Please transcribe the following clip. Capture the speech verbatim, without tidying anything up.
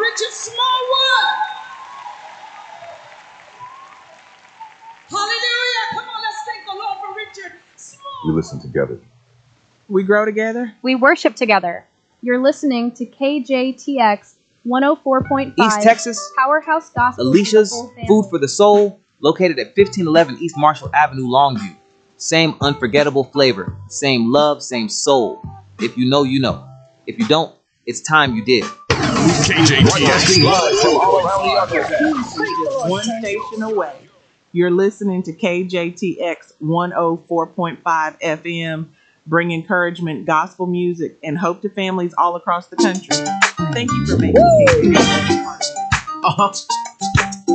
Richard Smallwood. Hallelujah. Come on, let's thank the Lord for Richard Smallwood. We listen together. We grow together. We worship together. You're listening to K J T X one oh four point five East Texas, Powerhouse Gospel. Alicia's Food for the Soul, located at fifteen eleven East Marshall Avenue, Longview. Same unforgettable flavor, same love, same soul. If you know, you know. If you don't, it's time you did. K J T X live from all around the Just one station away. You're listening to K J T X one oh four point five F M. Bring encouragement, gospel music, and hope to families all across the country. Thank you for making K J T X part of it. Uh-huh.